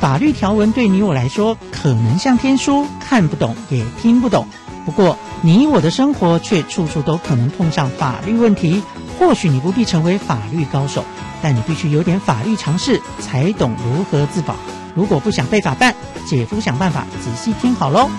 法律条文对你我来说可能像天书，看不懂也听不懂。不过你我的生活却处处都可能碰上法律问题。或许你不必成为法律高手，但你必须有点法律常识，才懂如何自保。如果不想被法办，姐夫想办法，仔细听好咯。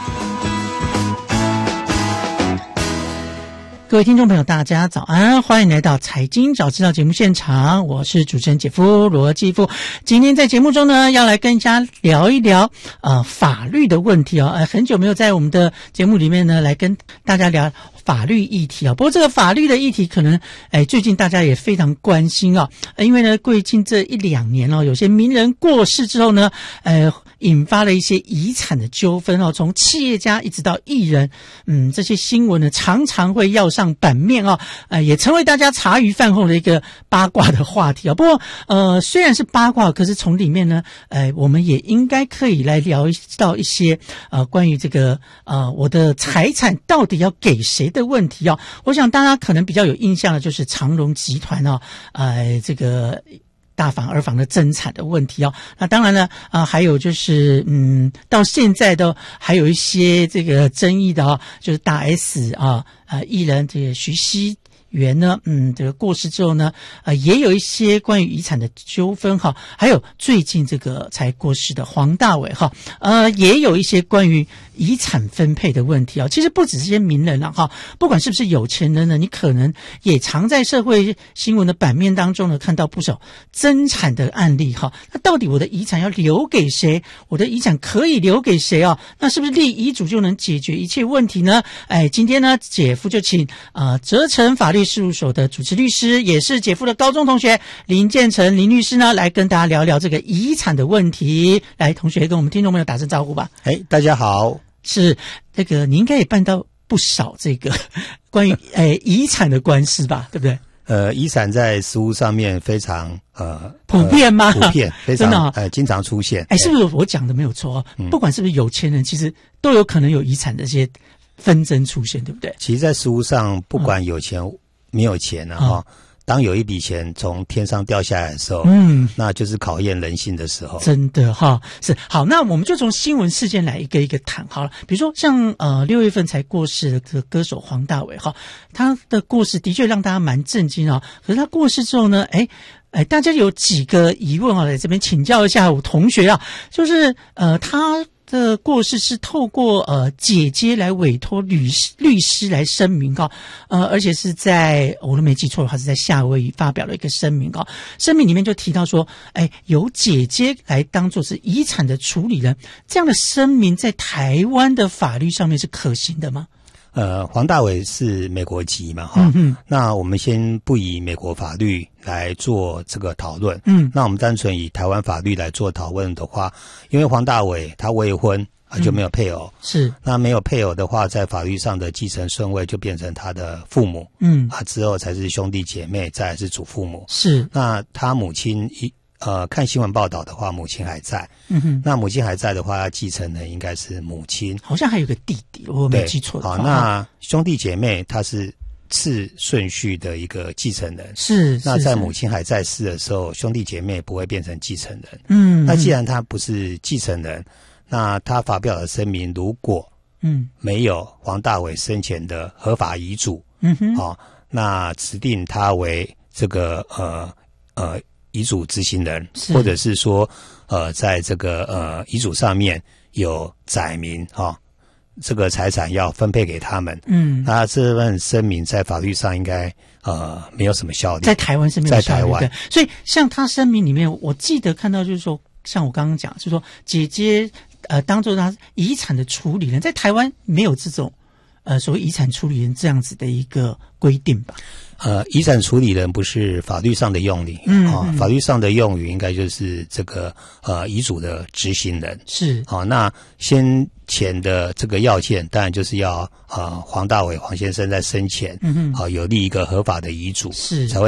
各位听众朋友大家早安，欢迎来到财经早知道节目现场，我是主持人姐夫罗继富。今天在节目中呢，要来跟大家聊一聊法律的问题很久没有在我们的节目里面呢来跟大家聊法律议题不过这个法律的议题可能最近大家也非常关心因为呢最近这1-2年有些名人过世之后呢引发了一些遗产的纠纷从企业家一直到艺人这些新闻呢常常会要上版面也成为大家茶余饭后的一个八卦的话题不过虽然是八卦，可是从里面呢我们也应该可以来聊到一些关于这个我的财产到底要给谁的问题我想大家可能比较有印象的就是长荣集团这个大房二房的增产的问题那当然了还有就是到现在都还有一些这个争议的就是大 S 艺人这个徐熙媛呢这个过世之后呢也有一些关于遗产的纠纷还有最近这个才过世的黄大炜也有一些关于遗产分配的问题其实不只是些名人不管是不是有钱人呢，你可能也常在社会新闻的版面当中呢看到不少增产的案例那到底我的遗产要留给谁，我的遗产可以留给谁那是不是立遗嘱就能解决一切问题呢？今天呢姐夫就请泽成法律事务所的主持律师，也是姐夫的高中同学林建成林律师呢来跟大家聊聊这个遗产的问题。来，同学跟我们听众朋友打声招呼吧。 大家好。是这个你应该也办到不少这个关于遗产的官司吧，对不对？ 遗产在实务上面非常普遍吗？ 普遍，非常经常出现。 是不是我讲的没有错不管是不是有钱人，其实都有可能有遗产的这些纷争出现，对不对？ 其实在实务上，不管有钱没有钱当有一笔钱从天上掉下来的时候那就是考验人性的时候。 真的是。好，那我们就从新闻事件来一个一个谈好了。比如说像6月份才过世的歌手黄大炜他的过世的确让大家蛮震惊可是他过世之后呢大家有几个疑问在这边请教一下我同学就是他的过世是透过姐姐来委托律师来声明而且是在我都没记错的话是在夏威夷发表了一个声明声明里面就提到说由姐姐来当作是遗产的处理人，这样的声明在台湾的法律上面是可行的吗？ 黄大炜是美国籍嘛那我们先不以美国法律来做这个讨论那我们单纯以台湾法律来做讨论的话，因为黄大炜他未婚就没有配偶是那没有配偶的话，在法律上的继承顺位就变成他的父母之后才是兄弟姐妹，再来是祖父母是那他母亲看新闻报道的话，母亲还在那母亲还在的话，继承人应该是母亲， 好像还有个弟弟，我没记错的话。 好，那兄弟姐妹他是次顺序的一个继承人是那在母亲还在世的时候，兄弟姐妹不会变成继承人那既然他不是继承人，那他发表的声明如果没有黄大炜生前的合法遗嘱那指定他为这个遗嘱执行人，或者是说在这个遗嘱上面有载明这个财产要分配给他们那这份声明在法律上应该没有什么效力， 在台湾是没有效力， 在台湾。 所以像他声明里面我记得看到就是说，像我刚刚讲就是说姐姐当做他遗产的处理人，在台湾没有这种所谓遗产处理人这样子的一个规定吧？ 遗产处理人不是法律上的用语法律上的用语应该就是这个遗嘱的执行人是那先前的这个要件当然就是要黄大炜黄先生在生前有立一个合法的遗嘱是才会